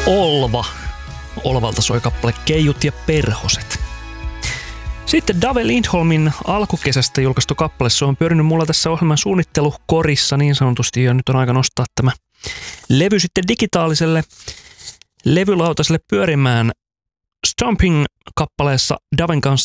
Olva. Olvalta soi kappale Keijut ja perhoset. Sitten Dave Lindholmin alkukesästä julkaistu kappale. Se on pyörinyt mulla tässä ohjelman suunnittelukorissa niin sanotusti, ja nyt on aika nostaa tämä levy sitten digitaaliselle levylautaselle pyörimään. Stomping-kappaleessa Daven kanssa